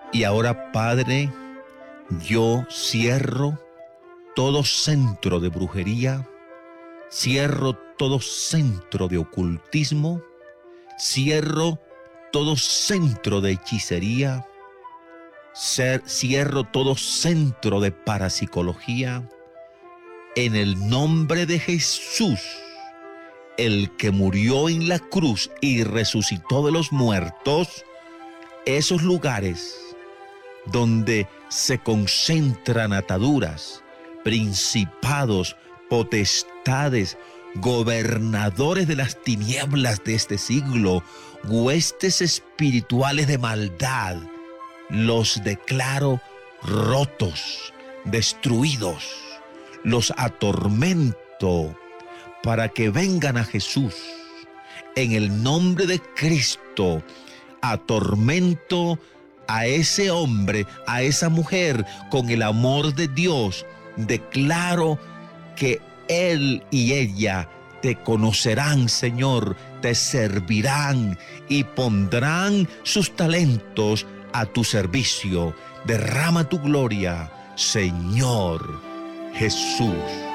Y ahora, Padre, yo cierro todo centro de brujería, cierro todo centro de ocultismo, cierro todo centro de hechicería, cierro todo centro de parapsicología, en el nombre de Jesús, el que murió en la cruz y resucitó de los muertos. Esos lugares donde se concentran ataduras, principados, potestades, gobernadores de las tinieblas de este siglo, huestes espirituales de maldad, los declaro rotos, destruidos, los atormento para que vengan a Jesús. En el nombre de Cristo, atormento a ese hombre, a esa mujer, con el amor de Dios. Declaro que él y ella te conocerán, Señor, te servirán y pondrán sus talentos a tu servicio. Derrama tu gloria, Señor Jesús.